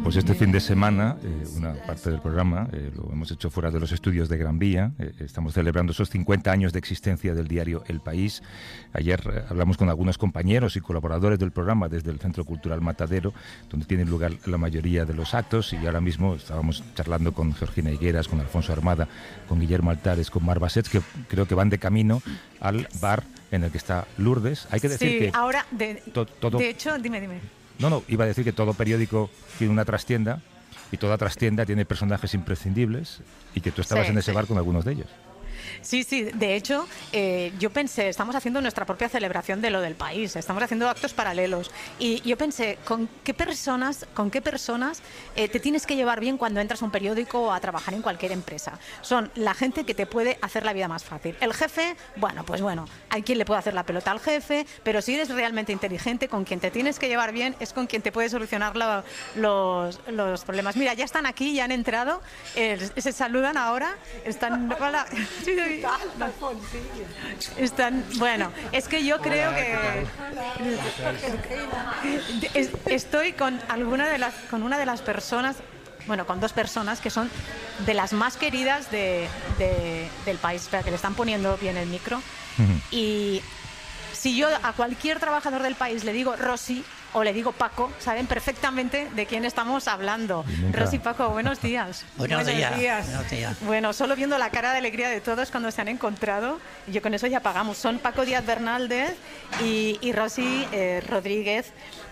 Pues este fin de semana, una parte del programa lo hemos hecho fuera de los estudios de Gran Vía. Estamos celebrando esos 50 años de existencia del diario El País. Ayer hablamos con algunos compañeros y colaboradores del programa desde el Centro Cultural Matadero, donde tienen lugar la mayoría de los actos, y ahora mismo estábamos charlando con Georgina Higueras, con Alfonso Armada, con Guillermo Altares, con Mar Basets, que creo que van de camino al bar en el que está Lourdes. Hay que decir que... ahora, de hecho, dime. No, iba a decir que todo periódico tiene una trastienda y toda trastienda tiene personajes imprescindibles y que tú estabas en ese bar con algunos de ellos. Sí, de hecho, yo pensé, estamos haciendo nuestra propia celebración de lo del país, estamos haciendo actos paralelos, y yo pensé, ¿con qué personas te tienes que llevar bien cuando entras a un periódico o a trabajar en cualquier empresa? Son la gente que te puede hacer la vida más fácil. El jefe, bueno, hay quien le puede hacer la pelota al jefe, pero si eres realmente inteligente, con quien te tienes que llevar bien es con quien te puede solucionar los problemas. Mira, ya están aquí, ya han entrado, se saludan ahora, están... Hola. Están, bueno, es que yo creo que estoy con una de las personas, con dos personas que son de las más queridas del país. Espera, que le están poniendo bien el micro. Y si yo a cualquier trabajador del país le digo Rosy o le digo Paco, saben perfectamente de quién estamos hablando. Rosy, Paco, buenos días. Buenos días. Bueno, solo viendo la cara de alegría de todos cuando se han encontrado, yo con eso ya pagamos. Son Paco Díaz Bernaldez y Rosy Rodríguez,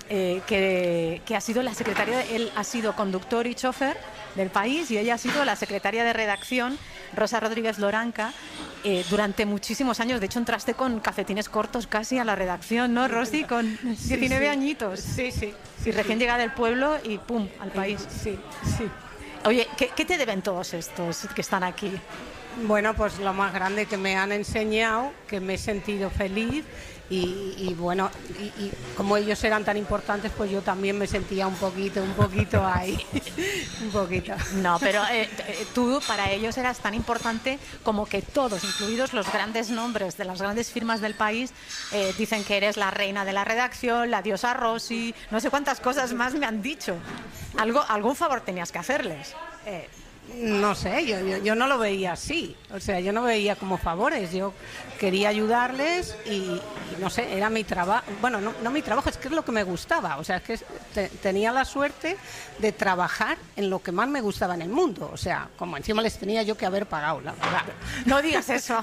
que ha sido la secretaria, él ha sido conductor y chofer del país, y ella ha sido la secretaria de redacción, Rosa Rodríguez Loranca, durante muchísimos años. De hecho, entraste con calcetines cortos casi a la redacción, ¿no, Rosy? Con 19 añitos. Sí. Y recién llegada del pueblo y ¡pum!, al país. Sí. Oye, ¿qué te deben todos estos que están aquí? Bueno, pues lo más grande, que me han enseñado, que me he sentido feliz y como ellos eran tan importantes, pues yo también me sentía un poquito ahí, un poquito. No, pero tú para ellos eras tan importante como que todos, incluidos los grandes nombres de las grandes firmas del país, dicen que eres la reina de la redacción, la diosa Rosy, no sé cuántas cosas más me han dicho. Algún favor tenías que hacerles. No sé, yo no lo veía así, o sea, yo no veía como favores, yo quería ayudarles y no sé, era mi trabajo, bueno, no mi trabajo, es que es lo que me gustaba, o sea, es que tenía la suerte de trabajar en lo que más me gustaba en el mundo, o sea, como encima les tenía yo que haber pagado, la verdad. No digas eso.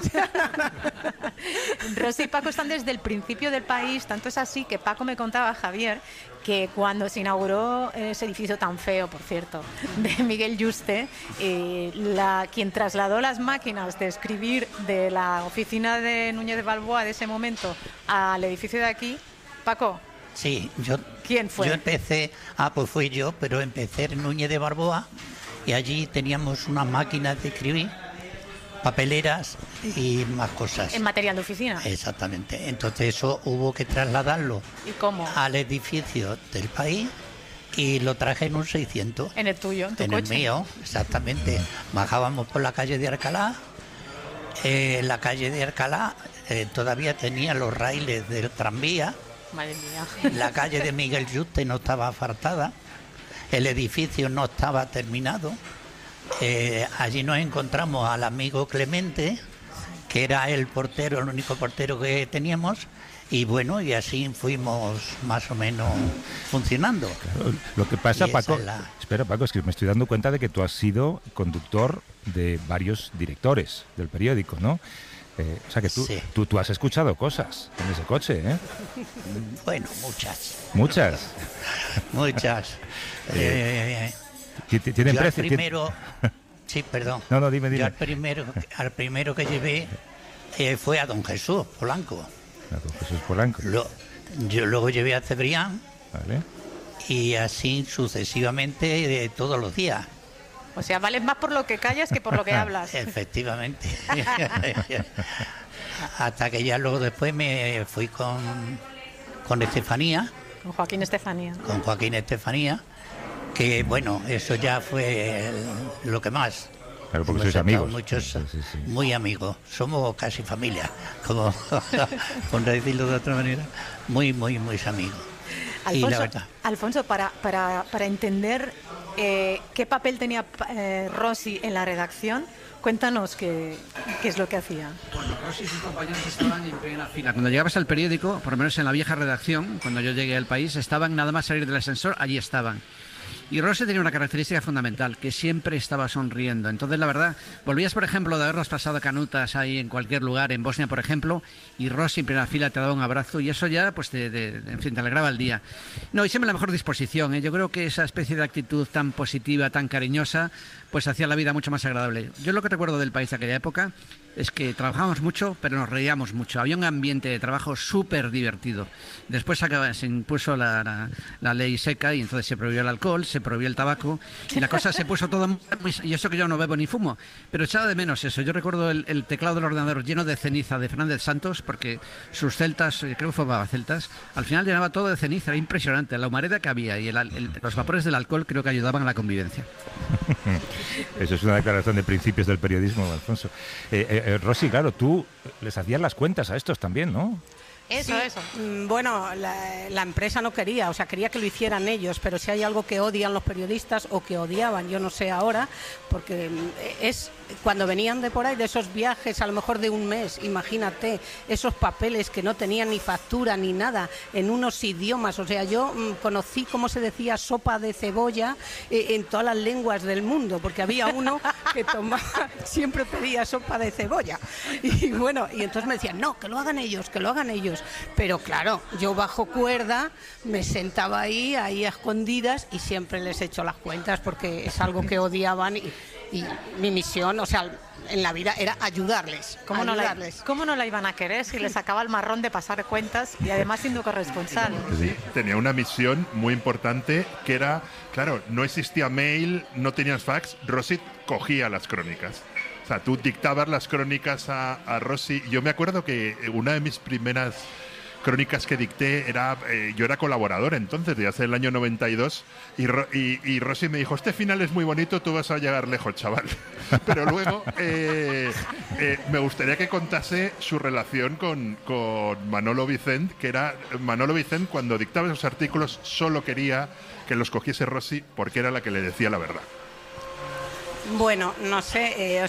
Rosy y Paco están desde el principio del país, tanto es así que Paco me contaba, Javier, que cuando se inauguró ese edificio tan feo, por cierto, de Miguel Yuste, quien trasladó las máquinas de escribir de la oficina de Núñez de Balboa de ese momento al edificio de aquí, Paco. Sí, ¿Quién fue? Yo empecé, pues fui yo, pero empecé en Núñez de Balboa y allí teníamos unas máquinas de escribir, papeleras y más cosas. En material de oficina. Exactamente. Entonces eso hubo que trasladarlo. ¿Y cómo? Al edificio del país y lo traje en un 600. ¿En el tuyo? ¿En tu coche? En el mío, exactamente. Bajábamos por la calle de Alcalá. La calle de Alcalá todavía tenía los raíles del tranvía. Madre mía. La calle de Miguel Yuste no estaba asfaltada. El edificio no estaba terminado. Allí nos encontramos al amigo Clemente, que era el único portero que teníamos, y bueno, y así fuimos más o menos funcionando. Claro, lo que pasa, Paco, espera, Paco, es que me estoy dando cuenta de que tú has sido conductor de varios directores del periódico, ¿no? O sea que tú has escuchado cosas en ese coche, ¿eh? Bueno, muchas. ¿Muchas? Muchas. ¿Tienen precio? Primero, sí, perdón. No, dime. Yo al primero que llevé fue a don Jesús Polanco. A don Jesús Polanco. Yo luego llevé a Cebrián. Vale. Y así sucesivamente todos los días. O sea, vales más por lo que callas que por lo que hablas. Efectivamente. Hasta que ya luego después me fui con Estefanía. Con Joaquín Estefanía. Con Joaquín Estefanía. Que bueno, eso ya fue lo que más. Claro, porque sois amigos. Muchos, sí. Muy amigos. Somos casi familia, como por decirlo de otra manera. Muy amigos. Alfonso, para entender qué papel tenía Rossi en la redacción, cuéntanos qué es lo que hacía. Bueno, Rossi y sus compañeros estaban en primera fila. Cuando llegabas al periódico, por lo menos en la vieja redacción, cuando yo llegué al país, estaban nada más salir del ascensor, allí estaban. Y Rossi tenía una característica fundamental, que siempre estaba sonriendo. Entonces, la verdad, volvías, por ejemplo, de habernos pasado canutas ahí en cualquier lugar, en Bosnia, por ejemplo, y Rossi en primera fila te daba un abrazo y eso ya, pues, en fin, te alegraba el día. No, y siempre la mejor disposición, ¿eh? Yo creo que esa especie de actitud tan positiva, tan cariñosa, pues hacía la vida mucho más agradable. Yo lo que recuerdo del país de aquella época es que trabajábamos mucho, pero nos reíamos mucho. Había un ambiente de trabajo súper divertido. Después se impuso la ley seca y entonces se prohibió el alcohol, se prohibió el tabaco y la cosa se puso todo muy... Y eso que yo no bebo ni fumo, pero echaba de menos eso. Yo recuerdo el teclado del ordenador lleno de ceniza de Fernández Santos, porque sus celtas, creo que fumaba celtas, al final llenaba todo de ceniza. Era impresionante la humareda que había y los vapores del alcohol creo que ayudaban a la convivencia. Eso es una declaración de principios del periodismo, Alfonso. Rossi, claro, tú les hacías las cuentas a estos también, ¿no? Eso. Bueno, la empresa no quería, o sea, quería que lo hicieran ellos, pero si hay algo que odian los periodistas o que odiaban, yo no sé ahora, porque es cuando venían de por ahí, de esos viajes a lo mejor de un mes, imagínate, esos papeles que no tenían ni factura ni nada, en unos idiomas, o sea, yo conocí cómo se decía sopa de cebolla en todas las lenguas del mundo, porque había uno que siempre pedía sopa de cebolla, y bueno, y entonces me decían, no, que lo hagan ellos, pero claro, yo bajo cuerda, me sentaba ahí a escondidas y siempre les echo las cuentas porque es algo que odiaban y mi misión, o sea, en la vida era ayudarles. ¿Cómo no la iban a querer si les sacaba el marrón de pasar cuentas y además siendo corresponsal? Sí, tenía una misión muy importante que era, claro, no existía mail, no tenías fax, Rossi cogía las crónicas. O sea, tú dictabas las crónicas a Rossi. Yo me acuerdo que una de mis primeras crónicas que dicté yo era colaborador entonces, de hace el año 92, y Rossi me dijo, este final es muy bonito, tú vas a llegar lejos, chaval. Pero luego me gustaría que contase su relación con Manolo Vicent, que era Manolo Vicent cuando dictaba esos artículos solo quería que los cogiese Rossi porque era la que le decía la verdad. Bueno, no sé,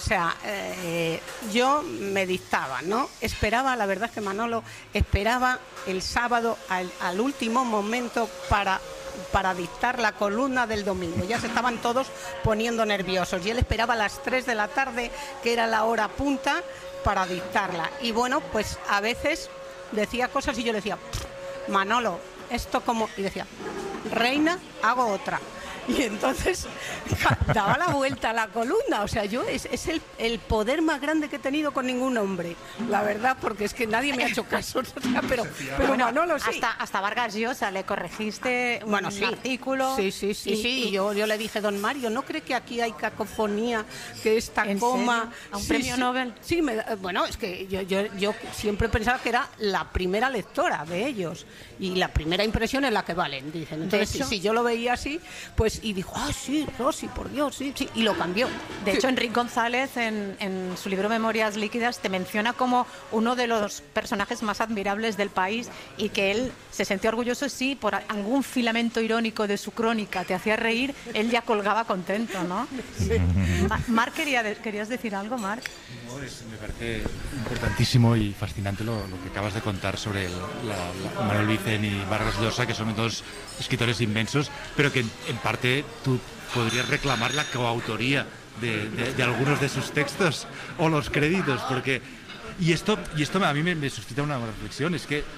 yo me dictaba, ¿no? Esperaba, la verdad es que Manolo esperaba el sábado al último momento para dictar la columna del domingo. Ya se estaban todos poniendo nerviosos y él esperaba a las 3 de la tarde, que era la hora punta, para dictarla. Y bueno, pues a veces decía cosas y yo le decía, Manolo, esto como... Y decía, reina, hago otra. Y entonces daba la vuelta a la columna. O sea, yo es el poder más grande que he tenido con ningún hombre, la verdad, porque es que nadie me ha hecho caso. O sea, pero bueno, Manolo sí. Hasta Vargas Llosa le corregiste un artículo. Sí. Y yo le dije, don Mario, ¿no cree que aquí hay cacofonía, que esta coma... ¿A un premio Nobel? Sí, bueno, es que yo siempre pensaba que era la primera lectora de ellos. Y la primera impresión es la que valen, dicen. Entonces, si yo lo veía así, pues, y dijo, sí, Rossi, por Dios, sí, y lo cambió. De hecho, Enrique González, en su libro Memorias Líquidas, te menciona como uno de los personajes más admirables del país y que él se sentía orgulloso si por algún filamento irónico de su crónica te hacía reír, él ya colgaba contento, ¿no? Sí. Marc, ¿querías decir algo, Marc? No, me parece importantísimo y fascinante lo que acabas de contar sobre Manuel Vicent y Vargas Llosa, que son dos escritores inmensos, pero que en parte tú podrías reclamar la coautoría de algunos de sus textos o los créditos, porque y esto a mí me suscita una reflexión, es que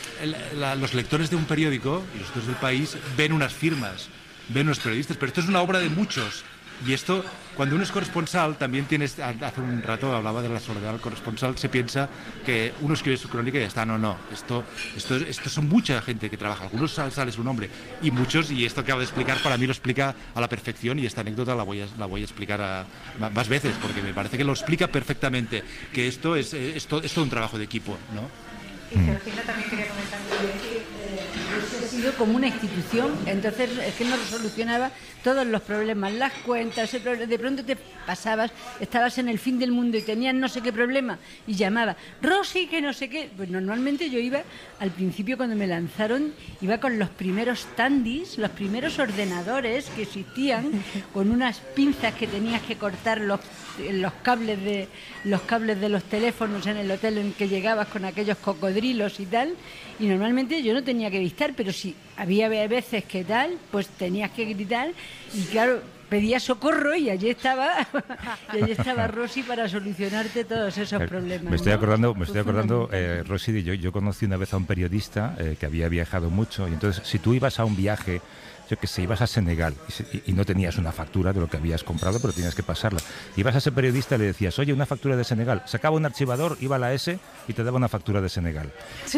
los lectores de un periódico y los lectores del país ven unas firmas, ven unos periodistas, pero esto es una obra de muchos. Y esto, cuando uno es corresponsal, también tienes, hace un rato hablaba de la soledad del corresponsal, se piensa que uno escribe su crónica y ya está. No, esto son mucha gente que trabaja, algunos sale su nombre, y muchos, y esto que acabo de explicar, para mí lo explica a la perfección, y esta anécdota la voy a explicar más veces, porque me parece que lo explica perfectamente, que esto es todo un trabajo de equipo, ¿no? Y Georgina también quería comentar. ha sido como una institución, entonces es que nos solucionaba todos los problemas, las cuentas, de pronto te pasabas, estabas en el fin del mundo y tenías no sé qué problema y llamaba, Rosy, que no sé qué. Pues normalmente yo iba, al principio cuando me lanzaron, iba con los primeros Tandis, los primeros ordenadores que existían, con unas pinzas que tenías que cortar los cables de los teléfonos en el hotel en que llegabas con aquellos cocodrilos y tal, y normalmente yo no tenía que dictar, pero si había veces que tal, pues tenías que gritar y claro, pedía socorro y allí estaba Rosy para solucionarte todos esos problemas. Me estoy acordando, Rosy, yo conocí una vez a un periodista que había viajado mucho, y entonces si tú ibas a un viaje, yo que sé, ibas a Senegal y no tenías una factura de lo que habías comprado, pero tenías que pasarla. Ibas a ese periodista y le decías, oye, una factura de Senegal. Sacaba un archivador, iba a la S y te daba una factura de Senegal.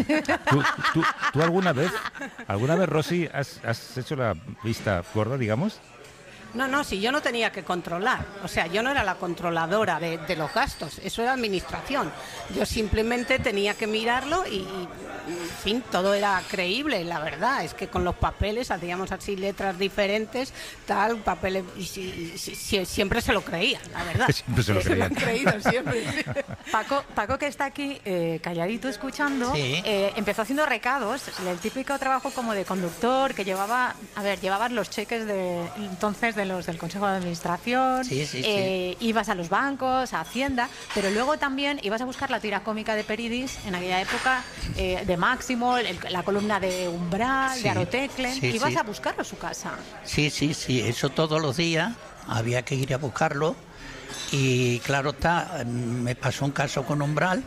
¿Tú alguna vez, Rosy, has hecho la vista gorda, digamos? No, si yo no tenía que controlar, o sea, yo no era la controladora de los gastos, eso era administración. Yo simplemente tenía que mirarlo y, en fin, todo era creíble, la verdad. Es que con los papeles hacíamos así letras diferentes, tal, papeles, y siempre se lo creían, la verdad. Siempre se lo creían. Siempre. Paco, que está aquí calladito escuchando, Sí. empezó haciendo recados, el típico trabajo como de conductor, que llevabas los cheques entonces de los del Consejo de Administración, Sí. Ibas a los bancos, a Hacienda, pero luego también ibas a buscar la tira cómica de Peridis en aquella época, de Máximo, la columna de Umbral, Sí. de Aroteclen, Sí, ibas sí. a buscarlo a su casa. Sí, eso todos los días había que ir a buscarlo y claro está, me pasó un caso con Umbral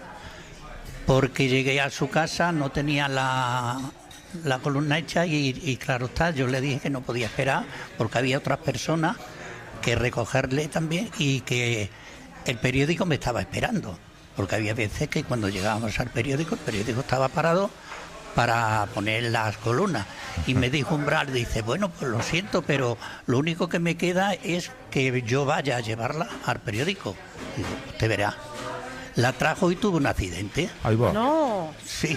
porque llegué a su casa, no tenía la columna hecha y claro está, yo le dije que no podía esperar porque había otras personas que recogerle también y que el periódico me estaba esperando, porque había veces que cuando llegábamos al periódico, el periódico estaba parado para poner las columnas y me dijo Umbral, dice, bueno, pues lo siento, pero lo único que me queda es que yo vaya a llevarla al periódico. Digo, usted verá. La trajo y tuvo un accidente. Ahí va. No, Sí.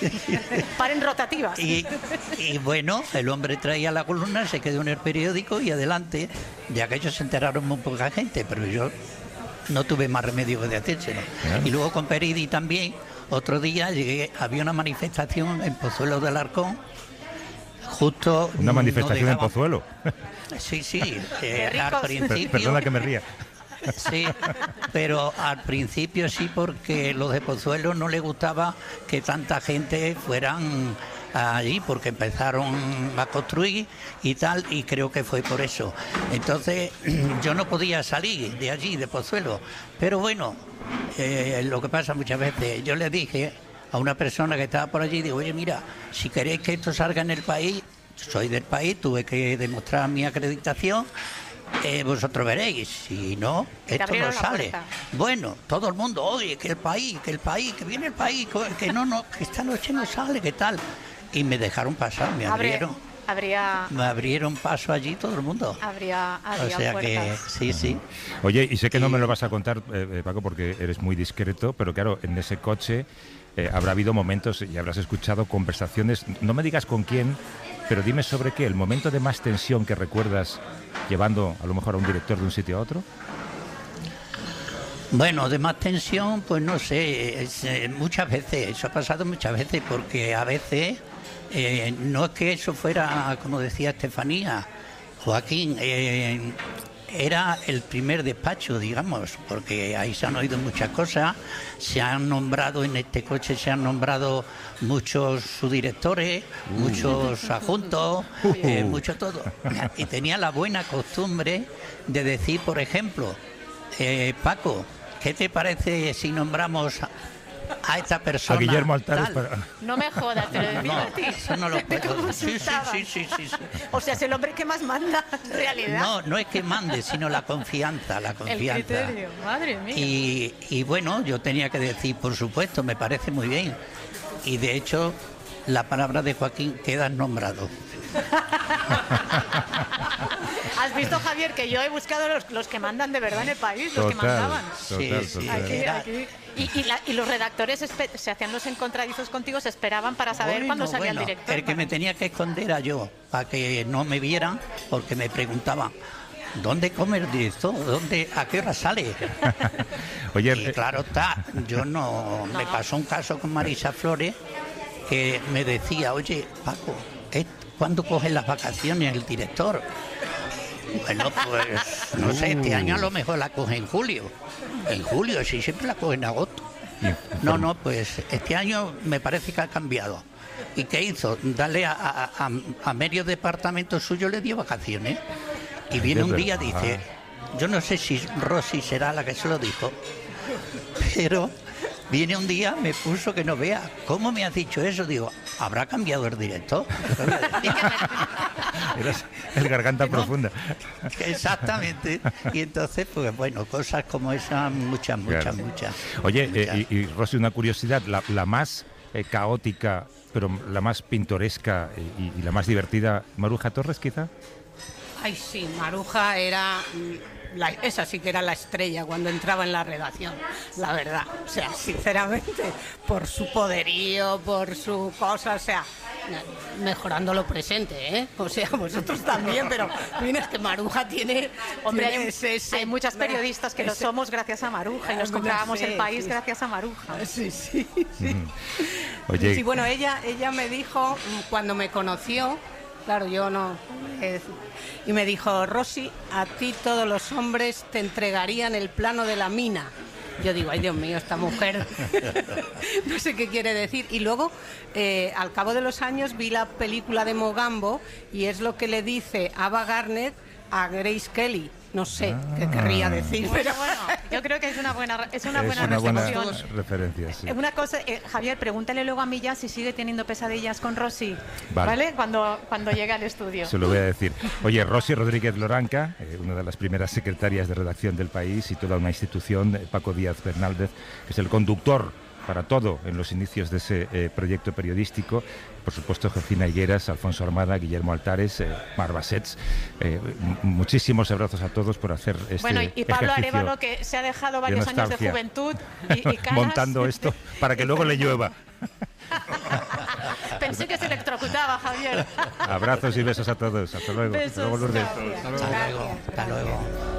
paren rotativas. Y bueno, el hombre traía la columna, se quedó en el periódico y adelante. De aquello se enteraron muy poca gente, pero yo no tuve más remedio que de hacérselo. Y luego con Peridi también, otro día había una manifestación en Pozuelo del Arcón, justo... ¿Una manifestación no en Pozuelo? Sí, Qué al ricos. principio... Perdona que me ría. Sí, pero al principio sí, porque los de Pozuelo no les gustaba que tanta gente fueran allí, porque empezaron a construir y tal, y creo que fue por eso. Entonces yo no podía salir de allí, de Pozuelo, pero bueno, lo que pasa muchas veces, yo le dije a una persona que estaba por allí, digo, oye, mira, si queréis que esto salga en el país, soy del país, tuve que demostrar mi acreditación. Vosotros veréis, si no, esto no sale. Bueno, todo el mundo, oye, que el país, que viene el país, que no, que esta noche no sale, que tal. Y me dejaron pasar, me abrieron paso allí todo el mundo. Habría O sea puertas. que sí. Oye, y sé que no me lo vas a contar, Paco, porque eres muy discreto, pero claro, en ese coche habrá habido momentos y habrás escuchado conversaciones, no me digas con quién, pero dime sobre qué, el momento de más tensión que recuerdas llevando a lo mejor a un director de un sitio a otro. Bueno, de más tensión, pues no sé, muchas veces, eso ha pasado muchas veces, porque a veces no es que eso fuera, como decía Estefanía, Joaquín, era el primer despacho, digamos, porque ahí se han oído muchas cosas, se han nombrado en este coche, se han nombrado muchos subdirectores, muchos adjuntos, mucho todo. Y tenía la buena costumbre de decir, por ejemplo, Paco, ¿qué te parece si nombramos a esta persona? A Guillermo Altares. No me jodas, te lo decía a ti. Eso no lo puedo. Sí. O sea, es el hombre que más manda, en realidad. No es que mande, sino la confianza. El criterio, madre mía. Y bueno, yo tenía que decir, por supuesto, me parece muy bien. Y de hecho, la palabra de Joaquín queda nombrado. visto, Javier, que yo he buscado los que mandan de verdad en el país, los que mandaban. Sí. Aquí. Y los redactores se hacían los encontradizos contigo, se esperaban para saber cuándo salía el director. El que me tenía que esconder era yo, para que no me vieran, porque me preguntaban, ¿dónde come el director? ¿A qué hora sale? Oye, y claro está, me pasó un caso con Marisa Flores, que me decía, oye, Paco, ¿cuándo cogen las vacaciones el director? Bueno, pues no sé, este año a lo mejor la coge en julio. En julio, sí, siempre la coge en agosto. No, pues este año me parece que ha cambiado. ¿Y qué hizo? Darle a medio departamento suyo le dio vacaciones. Y viene un día, dice, yo no sé si Rosy será la que se lo dijo, pero viene un día, me puso que no vea. ¿Cómo me has dicho eso? Digo, ¿habrá cambiado el director? Eras el garganta profunda. Exactamente. Y entonces, pues bueno, cosas como esas, muchas. Oye, y Rosy, una curiosidad, la más caótica, pero la más pintoresca y la más divertida, Maruja Torres, quizá. Ay, sí, Maruja era... esa sí que era la estrella cuando entraba en la redacción, la verdad. O sea, sinceramente, por su poderío, por su cosa, o sea, mejorando lo presente, ¿eh? O sea, vosotros también, pero mira, es que Maruja tiene... Hombre, hay muchas periodistas que lo somos gracias a Maruja y nos comprábamos el país gracias a Maruja. Sí. Oye. Sí, bueno, ella me dijo, cuando me conoció, claro, yo no... y me dijo, Rosy, a ti todos los hombres te entregarían el plano de la mina. Yo digo, ay Dios mío, esta mujer, no sé qué quiere decir. Y luego, al cabo de los años, vi la película de Mogambo y es lo que le dice Ava Gardner a Grace Kelly. No sé qué querría decir. Bueno, yo creo que es una buena referencia. Sí. Una cosa, Javier, pregúntale luego a Milla si sigue teniendo pesadillas con Rosy, ¿vale? Cuando llegue al estudio. Se lo voy a decir. Oye, Rosy Rodríguez Loranca, una de las primeras secretarias de redacción del país y toda una institución, Paco Díaz Bernaldez, que es el conductor para todo en los inicios de ese proyecto periodístico. Por supuesto, Josefina Higueras, Alfonso Armada, Guillermo Altares, Mar Basets. Muchísimos abrazos a todos por hacer este Bueno, y Pablo ejercicio Arévalo, que se ha dejado varios años de juventud y caras. Montando esto para que luego le llueva. Pensé que se electrocutaba, Javier. Abrazos y besos a todos. Hasta luego. Besos, Hasta luego, Lourdes. Hasta luego.